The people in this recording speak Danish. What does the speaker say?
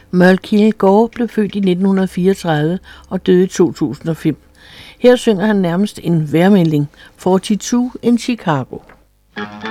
Merle Kilgore blev født i 1934 og døde i 2005. Her synger han nærmest en vejrmelding, 42 in Chicago.